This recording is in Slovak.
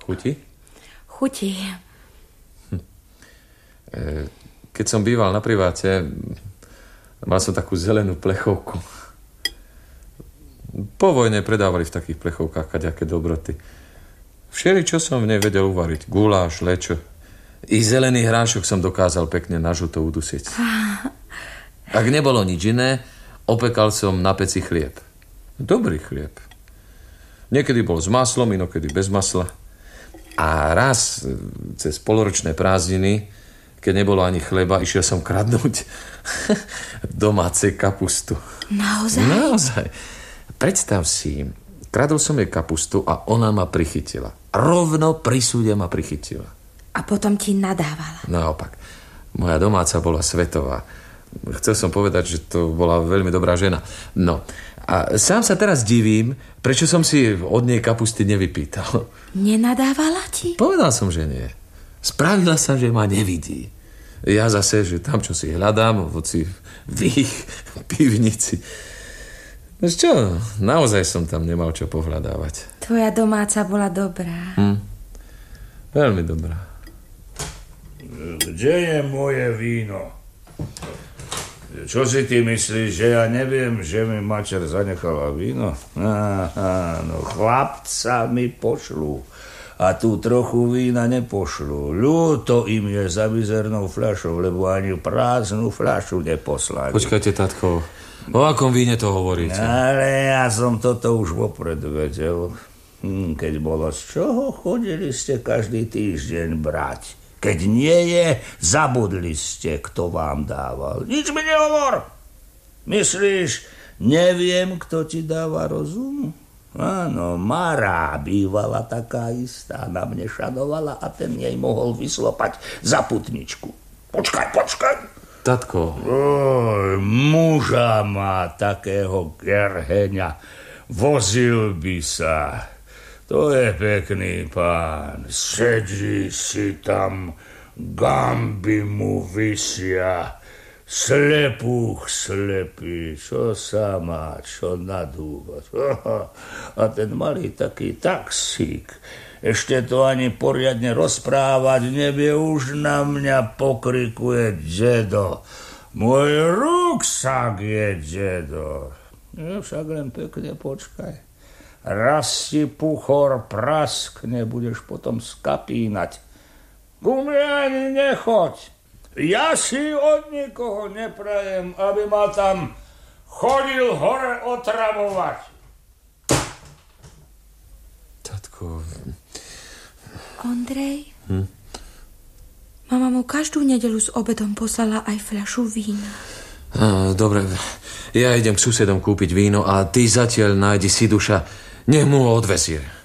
Chutí? Chutí. Keď som býval na priváte, mal som takú zelenú plechovku. Po vojne predávali v takých plechovkách kaďaké dobroty. Všeličo som v nej vedel uvariť. Guláš, lečo. I zelený hrášok som dokázal pekne nažuto udusiť. Ak nebolo nič iné, opekal som na peci chlieb. Dobrý chlieb. Niekedy bol s maslom, inokedy bez masla. A raz cez poloročné prázdniny, keď nebolo ani chleba, išiel som kradnúť domácej kapustu. Naozaj? Naozaj. Predstav si, kradol som jej kapustu a ona ma prichytila. Rovno pri súde ma prichytila. A potom ti nadávala. Naopak. Moja domáca bola svetová. Chcel som povedať, že to bola veľmi dobrá žena. No, a sám sa teraz divím, prečo som si od nej kapusty nevypýtal. Nenadávala ti? Povedal som, že nie. Spravila sa, že ma nevidí. Ja zase, že tam, čo si hľadám, voci v ich pivnici. No čo, naozaj som tam nemal čo pohľadávať. Tvoja domáca bola dobrá. Veľmi dobrá. Kde je moje víno? Čo si ty myslíš, že ja neviem, že mi mačer zanechala víno? No chlapca mi pošlu. A tu trochu vína nepošlu. Ľúto im je za mizernou fľašou, lebo ani prázdnu fľašu neposlali. Počkajte, tatko, o akom víne to hovoríte? Ale ja som toto už vopred vedel. Keď bolo z čoho, chodili ste každý týždeň brať. Keď nie je, zabudli ste, kto vám dával. Nič mi nehovor. Myslíš, neviem, kto ti dáva rozum? Áno, Mara bývala taká istá, na mne šanovala a ten jej mohol vyslopať za putničku. Počkaj. Tatko. Muža má takého gerheňa. Vozil by sa. To je pekný pán. Sedí si tam, gamby mu visia. Slepúch slepý, čo sa má, čo nadúvať. A ten malý taký taxík, ešte to ani poriadne rozprávať nevie, už na mňa pokrikuje dedo. Môj ruksak je dedo. No však len pekne počkaj. Raz si puchor praskne, budeš potom skapínať. Ku mne ani nechoď. Ja si od nikoho neprajem, aby ma tam chodil hore otravovať. Tatko. Ondrej? Mama mu každú nedeľu s obedom poslala aj fľašu vína. Dobre, ja idem k susedom kúpiť víno a ty zatiaľ nájdi si duša, nech mu ho odvezie.